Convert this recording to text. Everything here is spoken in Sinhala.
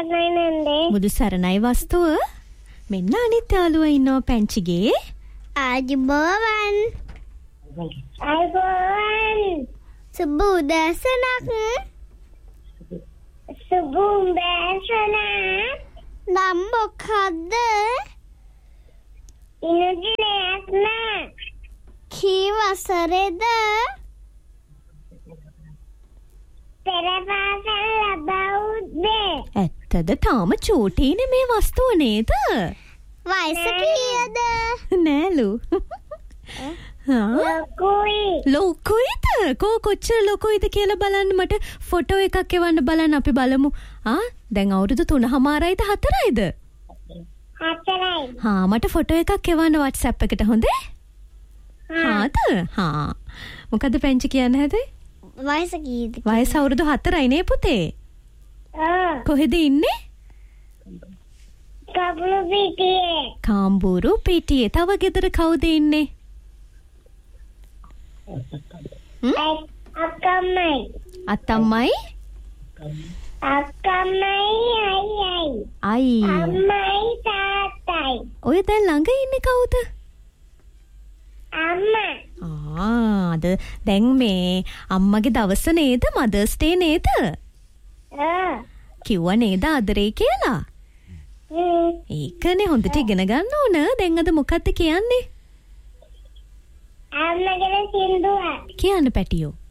සරණයි නන්දේ. බුදු සරණයි වස්තුව. මෙන්න අනිත් යාළුවා ඉන්නවා පැංචිගේ. ආජුබෝවන්. ආජුබෝවන්. සුබ උදෑසනක්. සුබ උදෑසන. නම් මොකද්ද? ඉනුදිනයක් නෑ. කී වසරේද? පෙරපාසල් ලබවුද්දේ. ඇත්තද තාම චූටීනේ මේ වස්තුව නේද? වයස කීයද? නෑලු. ලොකුයිද? කොච්චර ලොකුයිද කියලා බලන්න මට ෆොටෝ එකක් එවන්න බලන්න අපි බලමු. දැන් අවුරුදු 3මාරයිද 4යිද? 4යි. මට ෆොටෝ එකක් එවන්න WhatsApp එකට හොඳේ? මොකද පැංචි කියන්න හැදේ? වයස කීයද? වයස අවුරුදු 4යි නේ පුතේ. කොහෙද ඉන්නේ? කබුරු පිටියේ. කාම්බුරු පිටියේ. තව ගෙදර කවුද ඉන්නේ? අක්කම්මයි. අත්තම්මයි? අක්කම්මයි අයියයි. අම්මයි තාත්තයි. ඔය දැන් ළඟ ඉන්නේ කවුද? අම්මා. දැන් මේ අම්මගේ දවස නේද? මදර්ස් ඩේ නේද? කිව්වා නේද ආදරේ කියලා? ඒකනේ හොඳට ඉගෙන ගන්න ඕන. දැන් අද මොකද්ද කියන්නේ? අම්මගේ සින්දුව. කියන්න පැටියෝ.